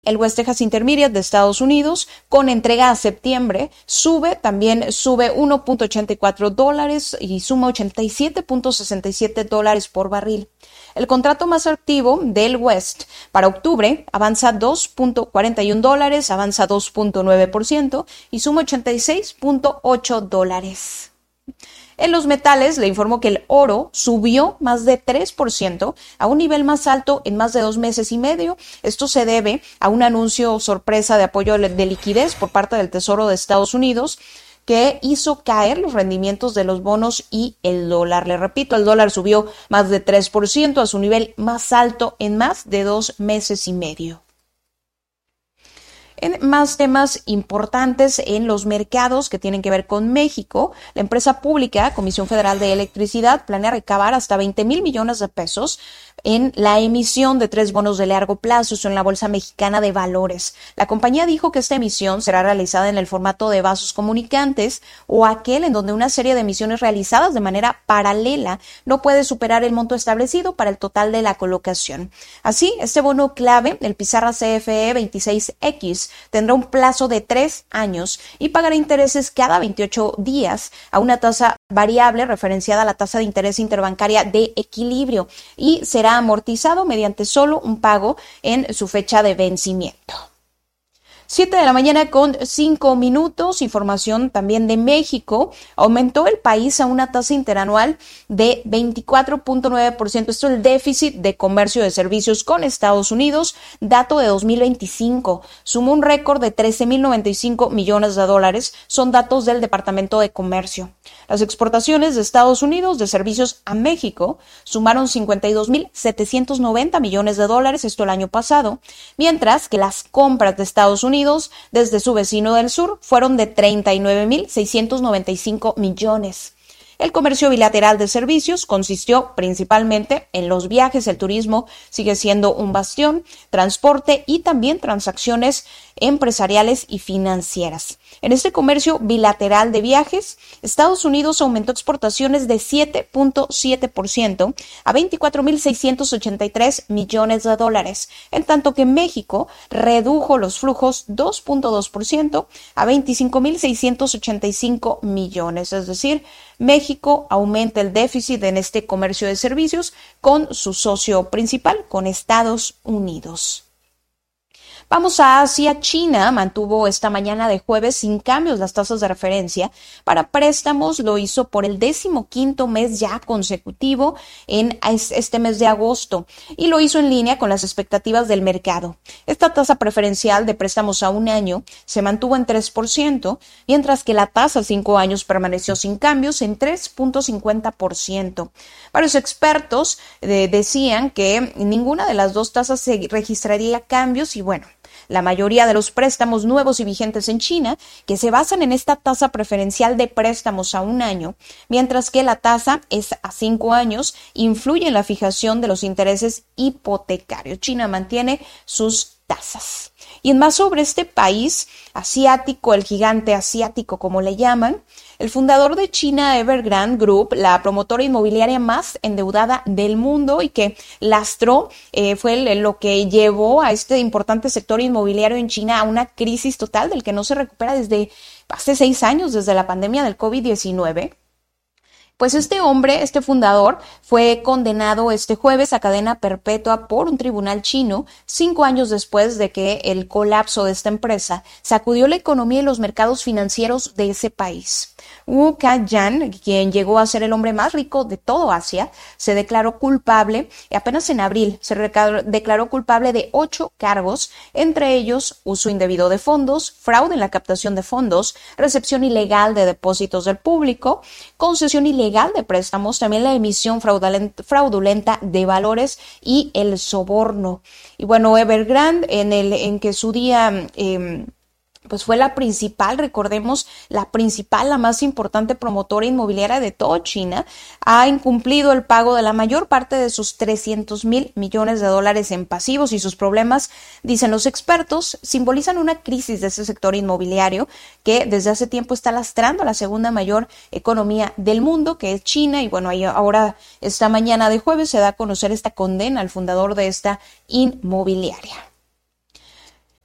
El West Texas Intermediate de Estados Unidos, con entrega a septiembre, sube 1.84 dólares y suma $87.67 por barril. El contrato más activo del West para octubre avanza 2.41 dólares, avanza 2.9% y suma $86.8. En los metales, le informo que el oro subió más de 3% a un nivel más alto en más de 2 meses y medio. Esto se debe a un anuncio sorpresa de apoyo de liquidez por parte del Tesoro de Estados Unidos, que hizo caer los rendimientos de los bonos y el dólar. Le repito, el dólar subió más de 3% a su nivel más alto en más de 2 meses y medio. En más temas importantes en los mercados que tienen que ver con México, la empresa pública, Comisión Federal de Electricidad, planea recabar hasta 20,000 millones de pesos en la emisión de 3 bonos de largo plazo en la Bolsa Mexicana de Valores. La compañía dijo que esta emisión será realizada en el formato de vasos comunicantes o aquel en donde una serie de emisiones realizadas de manera paralela no puede superar el monto establecido para el total de la colocación. Así, este bono clave, el Pizarra CFE 26X, tendrá un plazo de 3 años y pagará intereses cada 28 días a una tasa variable referenciada a la tasa de interés interbancaria de equilibrio y será amortizado mediante solo un pago en su fecha de vencimiento. 7:05 a.m, información también de México. Aumentó el país a una tasa interanual de 24.9%. Esto es el déficit de comercio de servicios con Estados Unidos, dato de 2025. Sumó un récord de 13.095 millones de dólares. Son datos del Departamento de Comercio. Las exportaciones de Estados Unidos de servicios a México sumaron 52.790 millones de dólares, esto el año pasado, mientras que las compras de Estados Unidos desde su vecino del sur fueron de 39.695 millones. El comercio bilateral de servicios consistió principalmente en los viajes, el turismo sigue siendo un bastión, transporte y también transacciones empresariales y financieras. En este comercio bilateral de viajes, Estados Unidos aumentó exportaciones de 7.7% a 24.683 millones de dólares, en tanto que México redujo los flujos 2.2% a 25.685 millones, es decir, México aumenta el déficit en este comercio de servicios con su socio principal, con Estados Unidos. Vamos a Asia. China mantuvo esta mañana de jueves sin cambios las tasas de referencia para préstamos. Lo hizo por el 15º mes ya consecutivo en este mes de agosto y lo hizo en línea con las expectativas del mercado. Esta tasa preferencial de préstamos a un año se mantuvo en 3%, mientras que la tasa a 5 años permaneció sin cambios en 3.50%. Varios expertos decían que ninguna de las dos tasas se registraría cambios y bueno, la mayoría de los préstamos nuevos y vigentes en China que se basan en esta tasa preferencial de préstamos a un año, mientras que la tasa es a 5 años, influye en la fijación de los intereses hipotecarios. China mantiene sus tasas. Y en más sobre este país asiático, el gigante asiático como le llaman, el fundador de China Evergrande Group, la promotora inmobiliaria más endeudada del mundo y que lastró, fue lo que llevó a este importante sector inmobiliario en China a una crisis total del que no se recupera desde hace 6 años, desde la pandemia del COVID-19. Pues este hombre, este fundador, fue condenado este jueves a cadena perpetua por un tribunal chino, 5 años después de que el colapso de esta empresa sacudió la economía y los mercados financieros de ese país. Wu Ka-yan, quien llegó a ser el hombre más rico de todo Asia, se declaró culpable, apenas en abril, se declaró culpable de 8 cargos, entre ellos uso indebido de fondos, fraude en la captación de fondos, recepción ilegal de depósitos del público, concesión ilegal de préstamos, también la emisión fraudulenta de valores y el soborno. Y bueno, Evergrande, en que su día pues fue la principal, recordemos, la más importante promotora inmobiliaria de toda China, ha incumplido el pago de la mayor parte de sus 300,000 millones de dólares en pasivos y sus problemas, dicen los expertos, simbolizan una crisis de ese sector inmobiliario que desde hace tiempo está lastrando a la segunda mayor economía del mundo, que es China, y bueno, ahí ahora esta mañana de jueves se da a conocer esta condena al fundador de esta inmobiliaria.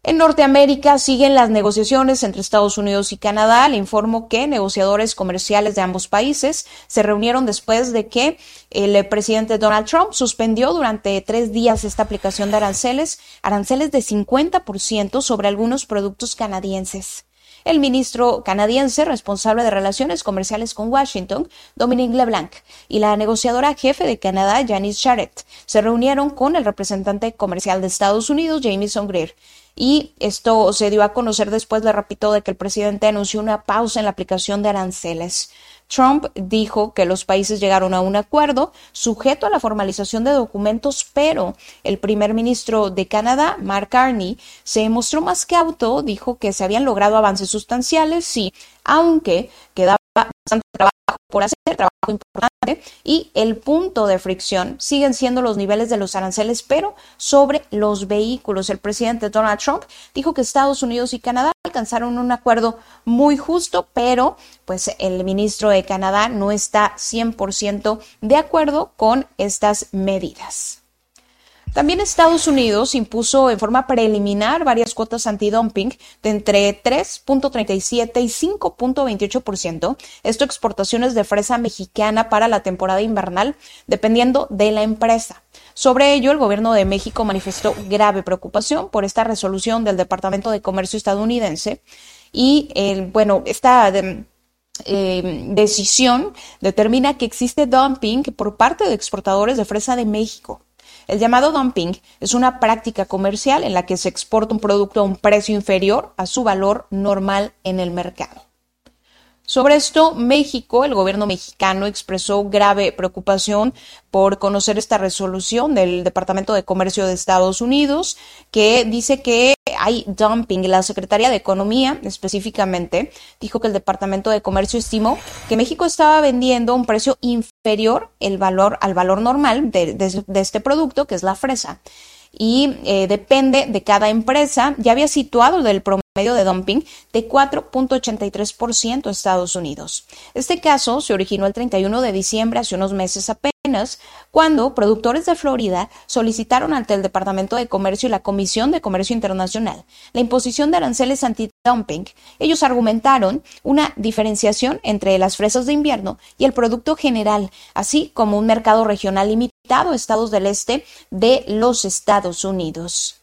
En Norteamérica siguen las negociaciones entre Estados Unidos y Canadá. Le informo que negociadores comerciales de ambos países se reunieron después de que el presidente Donald Trump suspendió durante 3 días esta aplicación de aranceles de 50% sobre algunos productos canadienses. El ministro canadiense responsable de relaciones comerciales con Washington, Dominic LeBlanc, y la negociadora jefe de Canadá, Janice Charest, se reunieron con el representante comercial de Estados Unidos, Jamieson Greer. Y esto se dio a conocer después, le repito, de que el presidente anunció una pausa en la aplicación de aranceles. Trump dijo que los países llegaron a un acuerdo sujeto a la formalización de documentos, pero el primer ministro de Canadá, Mark Carney, se mostró más cauto, dijo que se habían logrado avances sustanciales, sí, aunque quedaba bastante trabajo por hacer, trabajo importante, y el punto de fricción siguen siendo los niveles de los aranceles, pero sobre los vehículos. El presidente Donald Trump dijo que Estados Unidos y Canadá alcanzaron un acuerdo muy justo, pero pues el ministro de Canadá no está 100% de acuerdo con estas medidas. También Estados Unidos impuso en forma preliminar varias cuotas antidumping de entre 3.37 y 5.28%, esto exportaciones de fresa mexicana para la temporada invernal, dependiendo de la empresa. Sobre ello, el gobierno de México manifestó grave preocupación por esta resolución del Departamento de Comercio estadounidense y, esta decisión determina que existe dumping por parte de exportadores de fresa de México. El llamado dumping es una práctica comercial en la que se exporta un producto a un precio inferior a su valor normal en el mercado. Sobre esto, el gobierno mexicano expresó grave preocupación por conocer esta resolución del Departamento de Comercio de Estados Unidos, que dice que hay dumping. La Secretaría de Economía, específicamente, dijo que el Departamento de Comercio estimó que México estaba vendiendo a un precio inferior al valor normal de este producto, que es la fresa. Y depende de cada empresa. Ya había situado el promedio de dumping de 4.83% Estados Unidos. Este caso se originó el 31 de diciembre, hace unos meses apenas, cuando productores de Florida solicitaron ante el Departamento de Comercio y la Comisión de Comercio Internacional la imposición de aranceles antidumping. Ellos argumentaron una diferenciación entre las fresas de invierno y el producto general, así como un mercado regional limitado a estados del este de los Estados Unidos.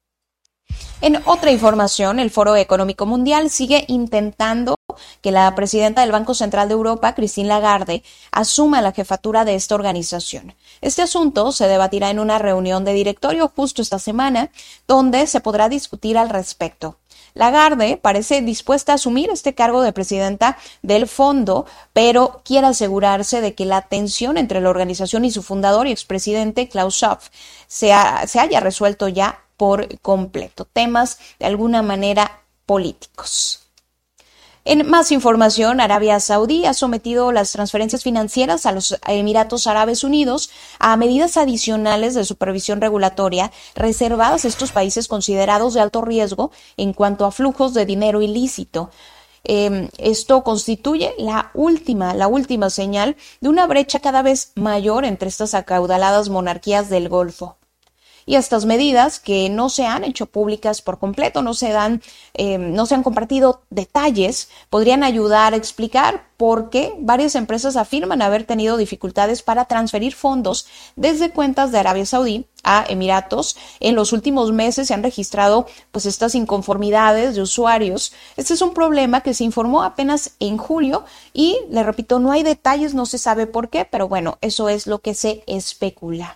En otra información, el Foro Económico Mundial sigue intentando que la presidenta del Banco Central de Europa, Christine Lagarde, asuma la jefatura de esta organización. Este asunto se debatirá en una reunión de directorio justo esta semana, donde se podrá discutir al respecto. Lagarde parece dispuesta a asumir este cargo de presidenta del fondo, pero quiere asegurarse de que la tensión entre la organización y su fundador y expresidente Klaus Schwab se haya resuelto ya por completo. Temas de alguna manera políticos. En más información, Arabia Saudí ha sometido las transferencias financieras a los Emiratos Árabes Unidos a medidas adicionales de supervisión regulatoria reservadas a estos países considerados de alto riesgo en cuanto a flujos de dinero ilícito. Esto constituye la última señal de una brecha cada vez mayor entre estas acaudaladas monarquías del Golfo. Y estas medidas, que no se han hecho públicas por completo, no se han compartido detalles, podrían ayudar a explicar por qué varias empresas afirman haber tenido dificultades para transferir fondos desde cuentas de Arabia Saudí a Emiratos. En los últimos meses se han registrado estas inconformidades de usuarios. Este es un problema que se informó apenas en julio y, le repito, no hay detalles, no se sabe por qué, pero bueno, eso es lo que se especula.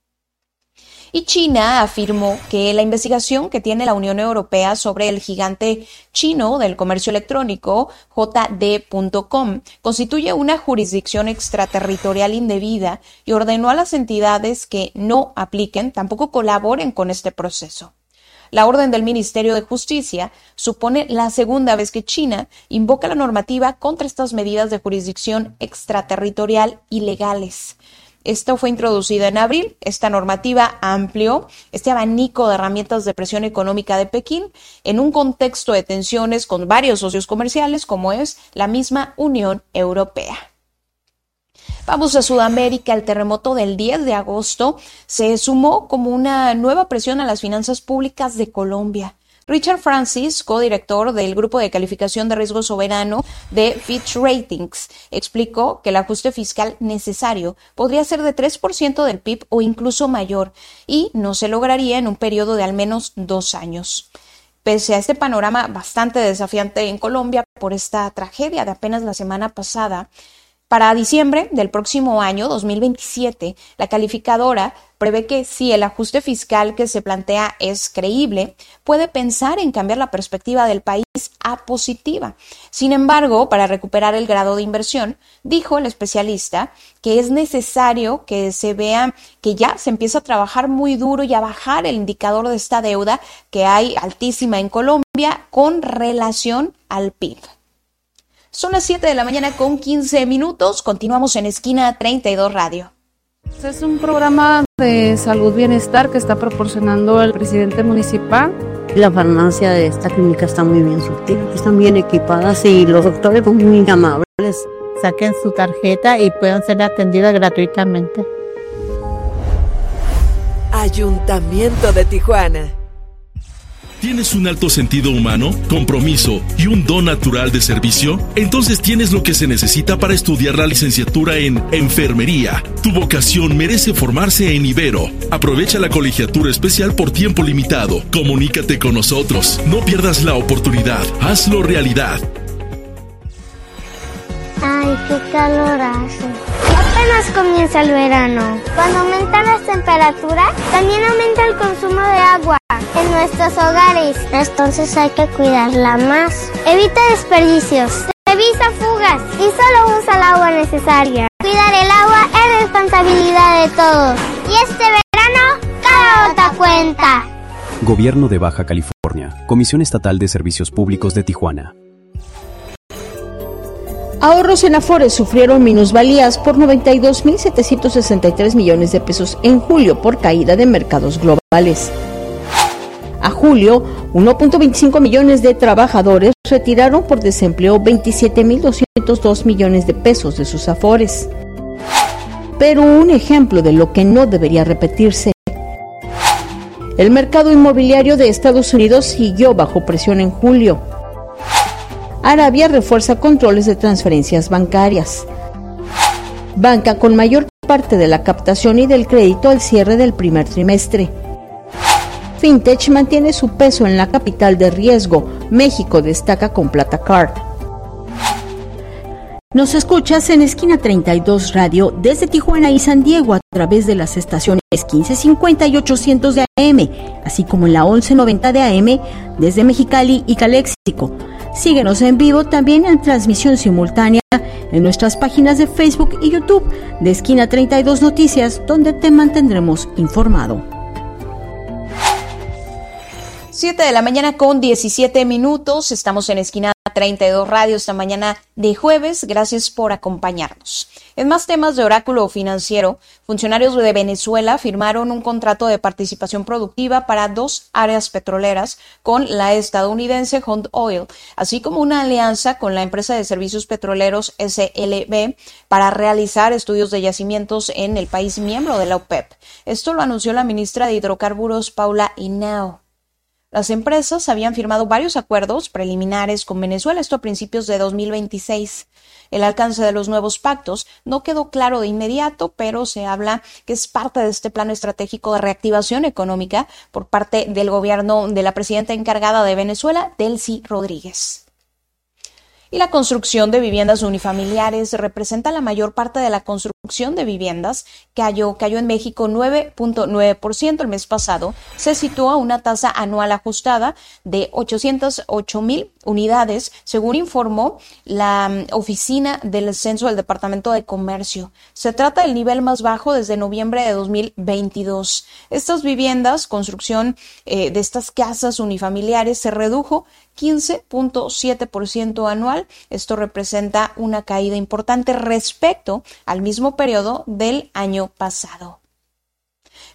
Y China afirmó que la investigación que tiene la Unión Europea sobre el gigante chino del comercio electrónico, JD.com, constituye una jurisdicción extraterritorial indebida y ordenó a las entidades que no apliquen, tampoco colaboren con este proceso. La orden del Ministerio de Justicia supone la segunda vez que China invoca la normativa contra estas medidas de jurisdicción extraterritorial ilegales. Esto fue introducido en abril. Esta normativa amplió este abanico de herramientas de presión económica de Pekín en un contexto de tensiones con varios socios comerciales, como es la misma Unión Europea. Vamos a Sudamérica. El terremoto del 10 de agosto se sumó como una nueva presión a las finanzas públicas de Colombia. Richard Francis, codirector del Grupo de Calificación de Riesgo Soberano de Fitch Ratings, explicó que el ajuste fiscal necesario podría ser de 3% del PIB o incluso mayor, y no se lograría en un periodo de al menos 2 años. Pese a este panorama bastante desafiante en Colombia por esta tragedia de apenas la semana pasada, para diciembre del próximo año, 2027, la calificadora prevé que si el ajuste fiscal que se plantea es creíble, puede pensar en cambiar la perspectiva del país a positiva. Sin embargo, para recuperar el grado de inversión, dijo el especialista que es necesario que se vea que ya se empieza a trabajar muy duro y a bajar el indicador de esta deuda que hay altísima en Colombia con relación al PIB. Son las 7 de la mañana con 15 minutos. Continuamos en Esquina 32 Radio. Es un programa de salud bienestar que está proporcionando el presidente municipal. La farmacia de esta clínica está muy bien surtida, están bien equipadas y los doctores son muy amables. Saquen su tarjeta y puedan ser atendidas gratuitamente. Ayuntamiento de Tijuana. ¿Tienes un alto sentido humano, compromiso y un don natural de servicio? Entonces tienes lo que se necesita para estudiar la licenciatura en Enfermería. Tu vocación merece formarse en Ibero. Aprovecha la colegiatura especial por tiempo limitado. Comunícate con nosotros. No pierdas la oportunidad. Hazlo realidad. Ay, qué calor hace. Apenas comienza el verano. Cuando aumentan las temperaturas, también aumenta el consumo de agua en nuestros hogares. Entonces hay que cuidarla más. Evita desperdicios. Revisa fugas y solo usa el agua necesaria. Cuidar el agua es responsabilidad de todos. Y este verano, cada gota cuenta. Gobierno de Baja California. Comisión Estatal de Servicios Públicos de Tijuana. Ahorros en Afores sufrieron minusvalías por 92.763 millones de pesos en julio por caída de mercados globales. A julio, 1.25 millones de trabajadores retiraron por desempleo 27.202 millones de pesos de sus Afores. Pero un ejemplo de lo que no debería repetirse. El mercado inmobiliario de Estados Unidos siguió bajo presión en julio. Arabia refuerza controles de transferencias bancarias. Banca con mayor parte de la captación y del crédito al cierre del primer trimestre. Fintech mantiene su peso en la capital de riesgo. México destaca con Platacard. Nos escuchas en Esquina 32 Radio desde Tijuana y San Diego a través de las estaciones 1550 y 800 de AM, así como en la 1190 de AM desde Mexicali y Caléxico. Síguenos en vivo también en transmisión simultánea en nuestras páginas de Facebook y YouTube de Esquina 32 Noticias, donde te mantendremos informado. 7 de la mañana con 17 minutos. Estamos en Esquina 32 Radio esta mañana de jueves. Gracias por acompañarnos. En más temas de oráculo financiero, funcionarios de Venezuela firmaron un contrato de participación productiva para 2 áreas petroleras con la estadounidense Hunt Oil, así como una alianza con la empresa de servicios petroleros SLB para realizar estudios de yacimientos en el país miembro de la OPEP. Esto lo anunció la ministra de Hidrocarburos, Paula Hinao. Las empresas habían firmado varios acuerdos preliminares con Venezuela, esto a principios de 2026. El alcance de los nuevos pactos no quedó claro de inmediato, pero se habla que es parte de este plano estratégico de reactivación económica por parte del gobierno de la presidenta encargada de Venezuela, Delcy Rodríguez. Y la construcción de viviendas unifamiliares representa la mayor parte de la construcción de viviendas. Cayó en México 9.9% el mes pasado. Se situó a una tasa anual ajustada de 808,000 unidades, según informó la Oficina del Censo del Departamento de Comercio. Se trata del nivel más bajo desde noviembre de 2022. Estas viviendas, construcción de estas casas unifamiliares, se redujo 15.7% anual. Esto representa una caída importante respecto al mismo periodo del año pasado.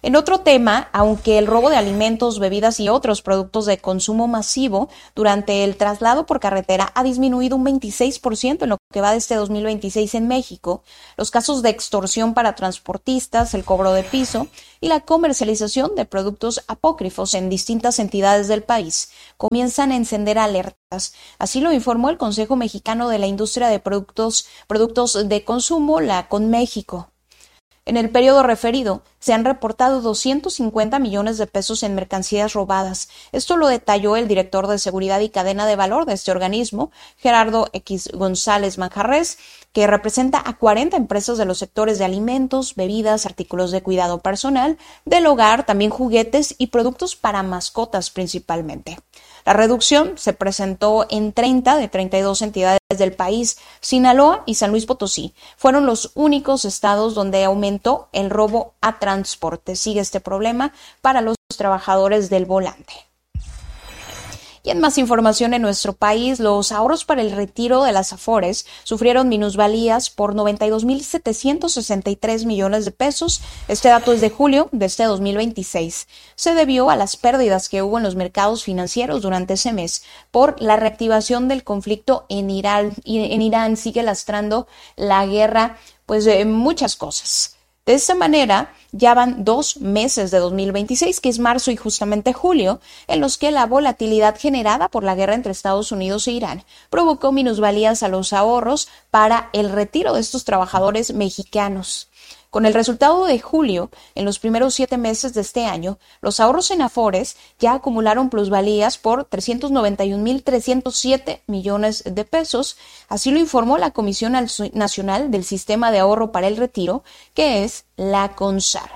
En otro tema, aunque el robo de alimentos, bebidas y otros productos de consumo masivo durante el traslado por carretera ha disminuido un 26% en lo que va de este 2026 en México, los casos de extorsión para transportistas, el cobro de piso y la comercialización de productos apócrifos en distintas entidades del país comienzan a encender alertas. Así lo informó el Consejo Mexicano de la Industria de Productos de Consumo, la CONMéxico. En el periodo referido, se han reportado 250 millones de pesos en mercancías robadas. Esto lo detalló el director de Seguridad y Cadena de Valor de este organismo, Gerardo X. González Manjarres, que representa a 40 empresas de los sectores de alimentos, bebidas, artículos de cuidado personal, del hogar, también juguetes y productos para mascotas principalmente. La reducción se presentó en 30 de 32 entidades del país. Sinaloa y San Luis Potosí fueron los únicos estados donde aumentó el robo a transporte. Sigue este problema para los trabajadores del volante. Y en más información en nuestro país, los ahorros para el retiro de las Afores sufrieron minusvalías por 92.763 millones de pesos. Este dato es de julio de este 2026. Se debió a las pérdidas que hubo en los mercados financieros durante ese mes por la reactivación del conflicto en Irán. En Irán sigue lastrando la guerra, muchas cosas. De esta manera, ya van 2 meses de 2026, que es marzo y justamente julio, en los que la volatilidad generada por la guerra entre Estados Unidos e Irán provocó minusvalías a los ahorros para el retiro de estos trabajadores mexicanos. Con el resultado de julio, en los primeros 7 meses de este año, los ahorros en Afores ya acumularon plusvalías por 391.307 millones de pesos. Así lo informó la Comisión Nacional del Sistema de Ahorro para el Retiro, que es la CONSAR.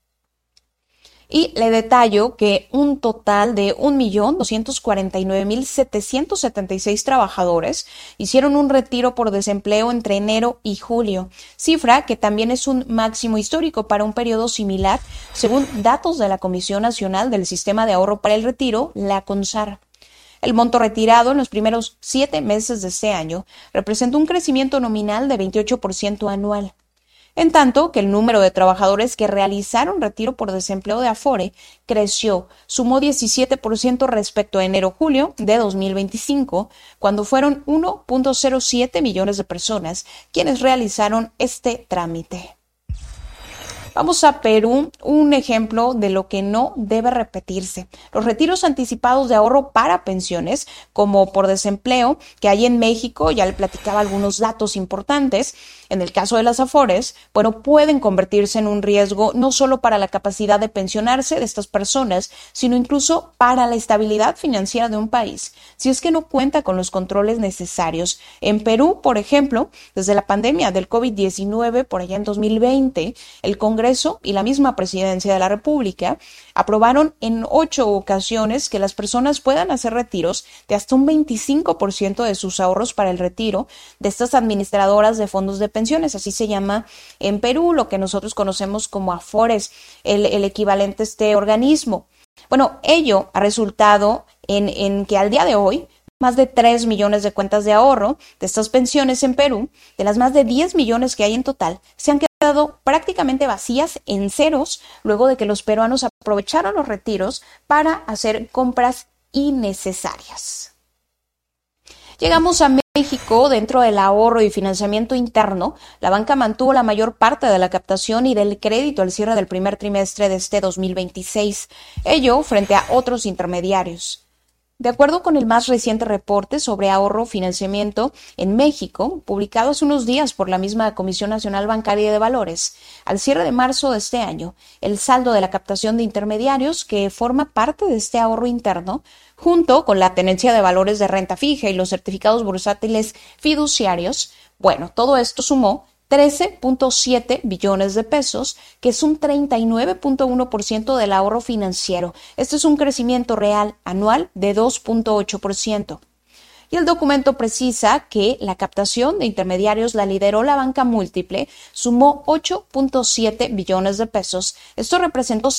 Y le detallo que un total de 1.249.776 trabajadores hicieron un retiro por desempleo entre enero y julio, cifra que también es un máximo histórico para un periodo similar, según datos de la Comisión Nacional del Sistema de Ahorro para el Retiro, la CONSAR. El monto retirado en los primeros 7 meses de este año representa un crecimiento nominal de 28% anual. En tanto que el número de trabajadores que realizaron retiro por desempleo de Afore creció, sumó 17% respecto a enero-julio de 2025, cuando fueron 1.07 millones de personas quienes realizaron este trámite. Vamos a Perú, un ejemplo de lo que no debe repetirse. Los retiros anticipados de ahorro para pensiones, como por desempleo, que hay en México, ya le platicaba algunos datos importantes. En el caso de las Afores, pueden convertirse en un riesgo no solo para la capacidad de pensionarse de estas personas, sino incluso para la estabilidad financiera de un país, si es que no cuenta con los controles necesarios. En Perú, por ejemplo, desde la pandemia del COVID-19, por allá en 2020, el Congreso y la misma Presidencia de la República aprobaron en 8 ocasiones que las personas puedan hacer retiros de hasta un 25% de sus ahorros para el retiro de estas administradoras de fondos de pensiones, así se llama en Perú, lo que nosotros conocemos como Afores, el equivalente a este organismo. Ello ha resultado en que al día de hoy más de 3 millones de cuentas de ahorro de estas pensiones en Perú, de las más de 10 millones que hay en total, se han quedado prácticamente vacías, en ceros, luego de que los peruanos aprovecharon los retiros para hacer compras innecesarias. Llegamos a México. Dentro del ahorro y financiamiento interno, la banca mantuvo la mayor parte de la captación y del crédito al cierre del primer trimestre de este 2026, ello frente a otros intermediarios. De acuerdo con el más reciente reporte sobre ahorro financiamiento en México, publicado hace unos días por la misma Comisión Nacional Bancaria y de Valores, al cierre de marzo de este año, el saldo de la captación de intermediarios, que forma parte de este ahorro interno, junto con la tenencia de valores de renta fija y los certificados bursátiles fiduciarios, todo esto sumó 13.7 billones de pesos, que es un 39.1% del ahorro financiero. Este es un crecimiento real anual de 2.8%. Y el documento precisa que la captación de intermediarios la lideró la banca múltiple, sumó 8.7 billones de pesos. Esto representó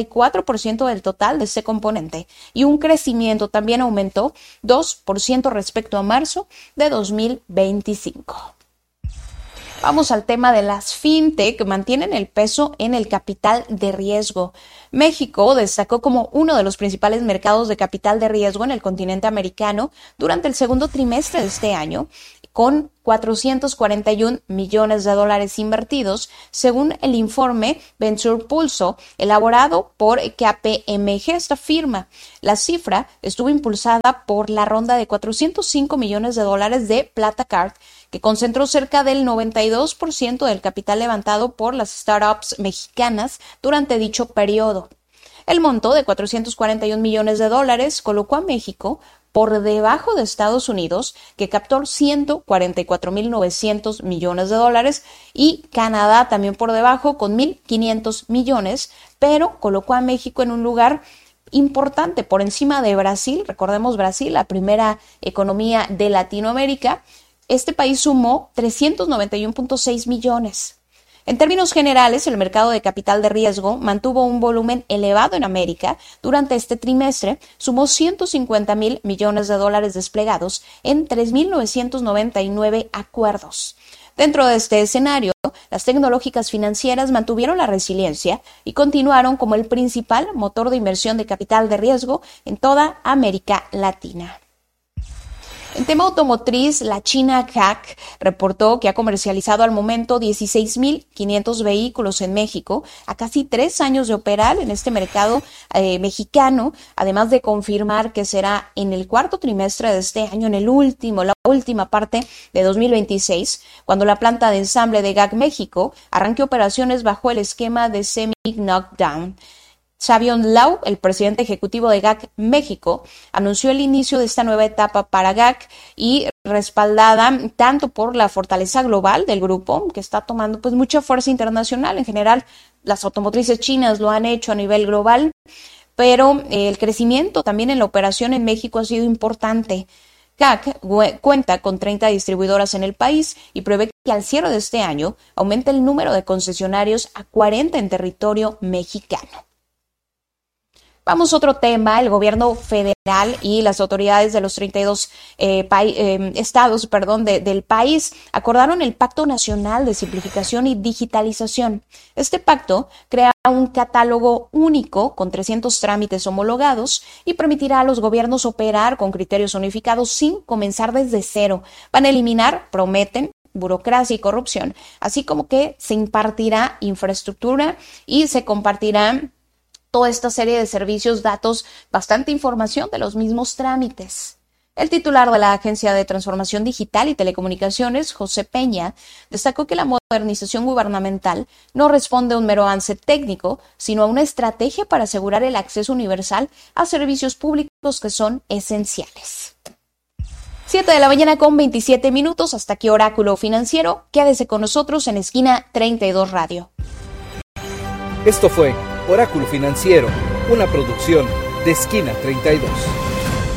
64% del total de este componente y un crecimiento también aumentó 2% respecto a marzo de 2025. Vamos al tema de las fintech que mantienen el peso en el capital de riesgo. México destacó como uno de los principales mercados de capital de riesgo en el continente americano durante el segundo trimestre de este año, con 441 millones de dólares invertidos, según el informe Venture Pulso, elaborado por KPMG, esta firma. La cifra estuvo impulsada por la ronda de 405 millones de dólares de Platacard, que concentró cerca del 92% del capital levantado por las startups mexicanas durante dicho periodo. El monto de 441 millones de dólares colocó a México por debajo de Estados Unidos, que captó 144.900 millones de dólares, y Canadá también por debajo con 1.500 millones, pero colocó a México en un lugar importante por encima de Brasil. Recordemos, Brasil, la primera economía de Latinoamérica. Este país sumó 391.6 millones. En términos generales, el mercado de capital de riesgo mantuvo un volumen elevado en América. Durante este trimestre, sumó 150.000 millones de dólares desplegados en 3.999 acuerdos. Dentro de este escenario, las tecnológicas financieras mantuvieron la resiliencia y continuaron como el principal motor de inversión de capital de riesgo en toda América Latina. En tema automotriz, la China CAC reportó que ha comercializado al momento 16.500 vehículos en México, a casi 3 años de operar en este mercado mexicano, además de confirmar que será en el cuarto trimestre de este año, la última parte de 2026, cuando la planta de ensamble de GAC México arranque operaciones bajo el esquema de semi-knockdown. Savion Lau, el presidente ejecutivo de GAC México, anunció el inicio de esta nueva etapa para GAC y respaldada tanto por la fortaleza global del grupo, que está tomando pues mucha fuerza internacional. En general, las automotrices chinas lo han hecho a nivel global, pero el crecimiento también en la operación en México ha sido importante. GAC cuenta con 30 distribuidoras en el país y prevé que al cierre de este año aumente el número de concesionarios a 40 en territorio mexicano. Vamos a otro tema. El gobierno federal y las autoridades de los 32 estados del país acordaron el Pacto Nacional de Simplificación y Digitalización. Este pacto crea un catálogo único con 300 trámites homologados y permitirá a los gobiernos operar con criterios unificados sin comenzar desde cero. Van a eliminar, prometen, burocracia y corrupción, así como que se impartirá infraestructura y se compartirá toda esta serie de servicios, datos, bastante información de los mismos trámites. El titular de la Agencia de Transformación Digital y Telecomunicaciones, José Peña, destacó que la modernización gubernamental no responde a un mero avance técnico, sino a una estrategia para asegurar el acceso universal a servicios públicos que son esenciales. 7:27 a.m. Hasta aquí Oráculo Financiero. Quédese con nosotros en Esquina 32 Radio. Esto fue Oráculo Financiero, una producción de Esquina 32.